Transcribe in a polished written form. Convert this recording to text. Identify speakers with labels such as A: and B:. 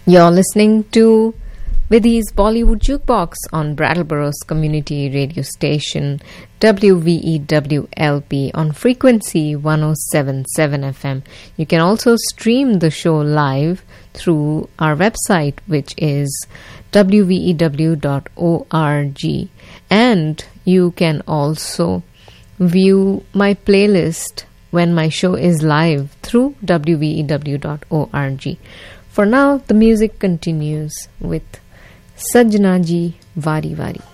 A: You're listening to Vidhi's Bollywood Jukebox on Brattleborough's community radio station WVEWLP on frequency 107.7 FM. You can also stream the show live through our website, which is wvew.org, and you can also view my playlist when my show is live through wvew.org. For now, the music continues with Sajna Ji Vari Vari.